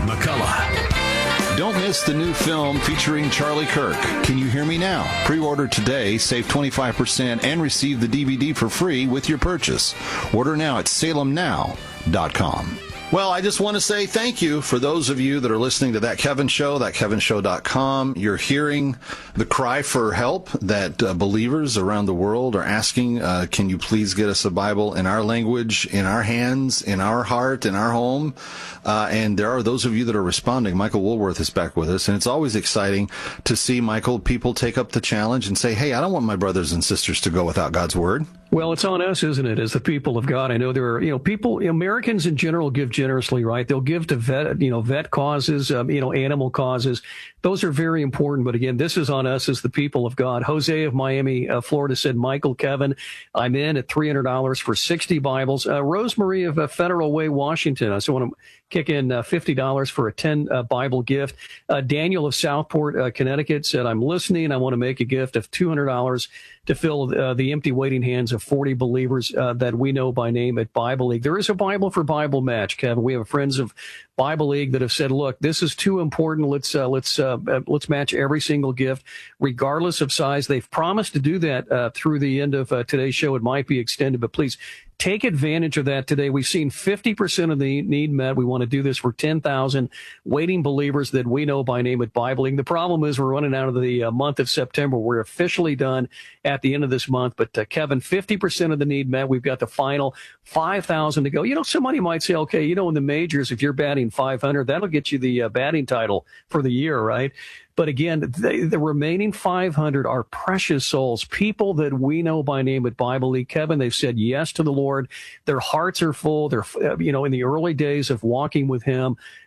McCullough. Don't miss the new film featuring Charlie Kirk, Can You Hear Me Now? Pre-order today, save 25%, and receive the DVD for free with your purchase. Order now at salemnow.com. Well, I just want to say thank you for those of you that are listening to That Kevin Show, thatkevinshow.com. You're hearing the cry for help that believers around the world are asking, can you please get us a Bible in our language, in our hands, in our heart, in our home? And there are those of you that are responding. Michael Woolworth is back with us, and it's always exciting to see, Michael, people take up the challenge and say, hey, I don't want my brothers and sisters to go without God's Word. Well, it's on us, isn't it, as the people of God? I know there are, people, Americans in general give generously, right? They'll give to vet causes, animal causes. Those are very important. But again, this is on us as the people of God. Jose of Miami, Florida said, Michael, Kevin, I'm in at $300 for 60 Bibles. Rosemary of Federal Way, Washington, I still want to kick in $50 for a 10 Bible gift. Daniel of Southport, Connecticut said, I'm listening. I want to make a gift of $200 to fill the empty waiting hands of 40 believers that we know by name at Bible League. There is a Bible for Bible match, Kevin. We have friends of Bible League that have said, look, this is too important. Let's match every single gift, regardless of size. They've promised to do that through the end of today's show. It might be extended, but please take advantage of that today. We've seen 50% of the need met. We want to do this for 10,000 waiting believers that we know by name at Bible League. The problem is we're running out of the month of September. We're officially done at the end of this month. But Kevin, 50% of the need met. We've got the final 5,000 to go. Somebody might say, okay, in the majors, if you're batting 500, that'll get you the batting title for the year, right? But again, the remaining 500 are precious souls, people that we know by name at Bible League. Kevin, they've said yes to the Lord. Their hearts are full. They're, in the early days of walking with Him.